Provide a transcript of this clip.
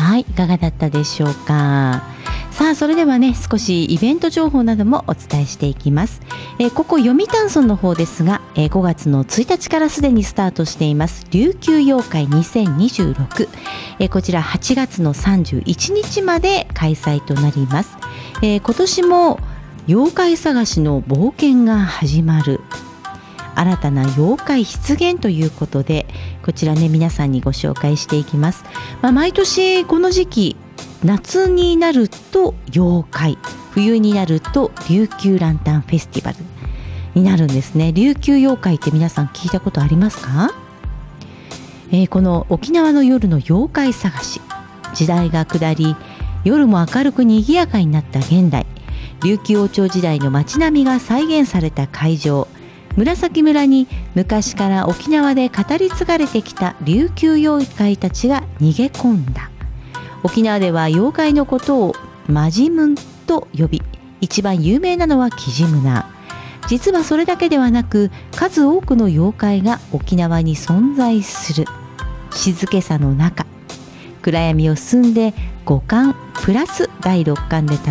はい、いかがだったでしょうか。さあ、それではね、少しイベント情報などもお伝えしていきます。ここ読谷村の方ですが、5月の1日からすでにスタートしています琉球妖怪2026、こちら8月の31日まで開催となります。今年も妖怪探しの冒険が始まる、新たな妖怪出現ということで、こちらね、皆さんにご紹介していきます。毎年この時期、夏になると妖怪、冬になると琉球ランタンフェスティバルになるんですね。琉球妖怪って皆さん聞いたことありますか？この沖縄の夜の妖怪探し、時代が下り夜も明るく賑やかになった現代、琉球王朝時代の街並みが再現された会場、紫村に昔から沖縄で語り継がれてきた琉球妖怪たちが逃げ込んだ。沖縄では妖怪のことをマジムンと呼び、一番有名なのはキジムナ。実はそれだけではなく、数多くの妖怪が沖縄に存在する。静けさの中、暗闇を進んで五感プラス第六感で